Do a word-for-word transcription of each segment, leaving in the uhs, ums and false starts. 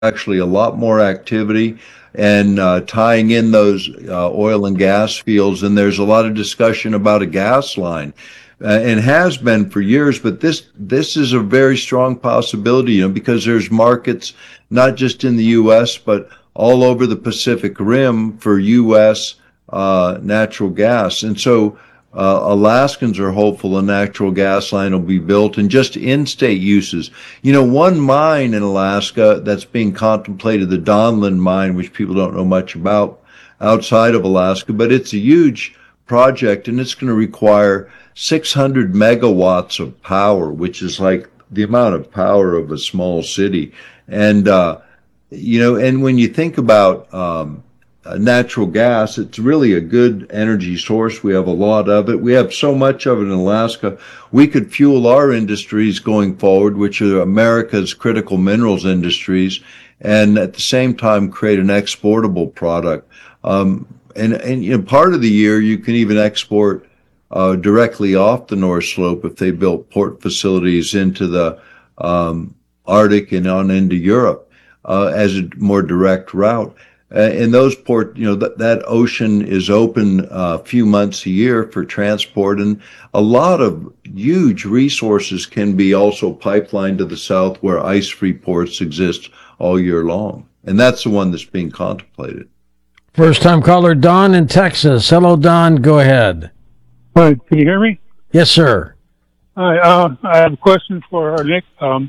actually a lot more activity and uh, tying in those uh, oil and gas fields. And there's a lot of discussion about a gas line, uh, and has been for years. But this this is a very strong possibility, you know, because there's markets not just in the U S but all over the Pacific Rim for U S uh, natural gas. And so uh, Alaskans are hopeful a natural gas line will be built, and just in-state uses. You know, one mine in Alaska that's being contemplated, the Donlin mine, which people don't know much about outside of Alaska, but it's a huge project, and it's going to require six hundred megawatts of power, which is like the amount of power of a small city. And, uh, you know, and when you think about um, uh, natural gas, it's really a good energy source. We have a lot of it. We have so much of it in Alaska. We could fuel our industries going forward, which are America's critical minerals industries, and at the same time create an exportable product. Um, and, and you know, part of the year you can even export uh, directly off the North Slope if they built port facilities into the um, Arctic and on into Europe uh, as a more direct route. Uh, in those port, you know, that, that ocean is open uh, a few months a year for transport, and a lot of huge resources can be also pipelined to the south where ice-free ports exist all year long. And that's the one that's being contemplated. First time caller, Don in Texas. Hello, Don. Go ahead. Hi, can you hear me? Yes, sir. Hi, uh, I have a question for Nick. Um,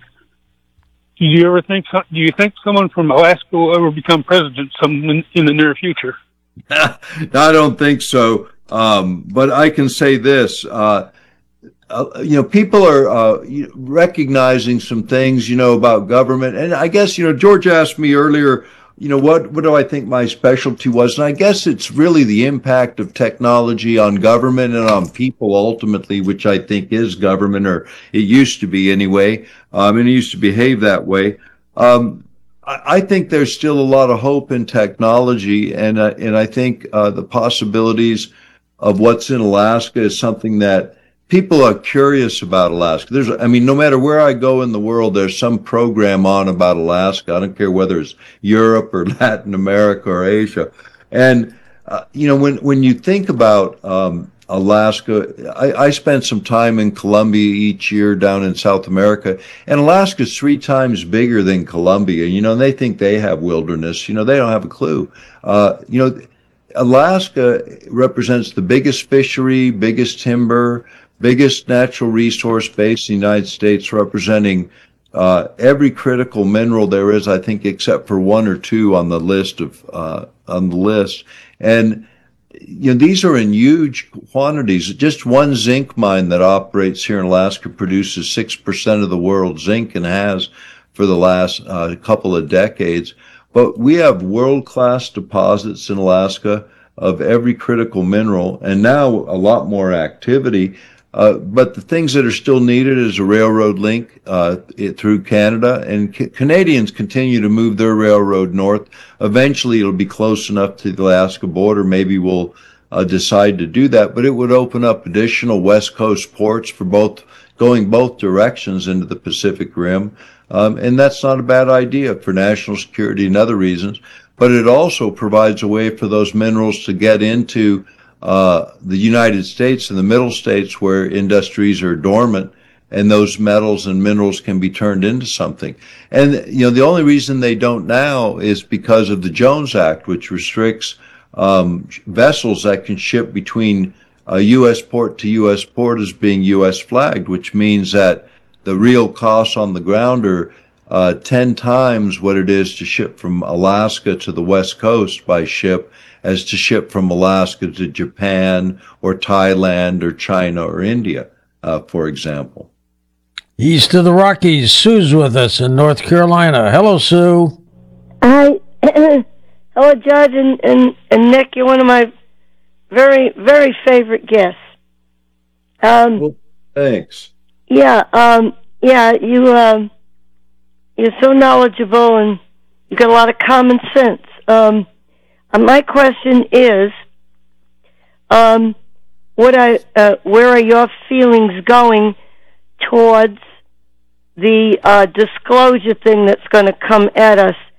do you ever think, do you think someone from Alaska will ever become president some in, in the near future? I don't think so. Um, but I can say this, uh, uh, you know, people are uh, recognizing some things, you know, about government. And I guess, you know, George asked me earlier, you know, what, what do I think my specialty was? And I guess it's really the impact of technology on government and on people ultimately, which I think is government, or it used to be anyway. Um, and it used to behave that way. Um, I, I think there's still a lot of hope in technology. And, uh, and I think uh, the possibilities of what's in Alaska is something that people are curious about Alaska. There's, I mean, no matter where I go in the world, there's some program on about Alaska. I don't care whether it's Europe or Latin America or Asia. And, uh, you know, when, when you think about um, Alaska, I, I spent some time in Colombia each year down in South America, and Alaska's three times bigger than Colombia. You know, and they think they have wilderness. You know, they don't have a clue. Uh, you know, Alaska represents the biggest fishery, biggest timber, biggest natural resource base in the United States, representing uh, every critical mineral there is, I think, except for one or two on the list of uh, on the list. And you know, these are in huge quantities. Just one zinc mine that operates here in Alaska produces six percent of the world's zinc, and has for the last uh, couple of decades. But we have world-class deposits in Alaska of every critical mineral, and now a lot more activity. Uh, but the things that are still needed is a railroad link uh, it, through Canada, and ca- Canadians continue to move their railroad north. Eventually, it'll be close enough to the Alaska border. Maybe we'll uh, decide to do that, but it would open up additional West Coast ports for both, going both directions into the Pacific Rim. Um, and that's not a bad idea for national security and other reasons. But it also provides a way for those minerals to get into Uh, the United States and the middle states where industries are dormant, and those metals and minerals can be turned into something. And, you know, the only reason they don't now is because of the Jones Act, which restricts um, vessels that can ship between a U S port to U S port as being U S flagged, which means that the real costs on the ground are uh, ten times what it is to ship from Alaska to the West Coast by ship as to ship from Alaska to Japan or Thailand or China or India, uh, for example. East of the Rockies, Sue's with us in North Carolina. Hello, Sue. Hi. Hello, Judge and, and, and Nick. You're one of my very, very favorite guests. Um, well, thanks. Yeah, um, yeah, you, um, you're so knowledgeable, and you've got a lot of common sense. Um, Uh, my question is, um, what I, uh, where are your feelings going towards the uh, disclosure thing that's going to come at us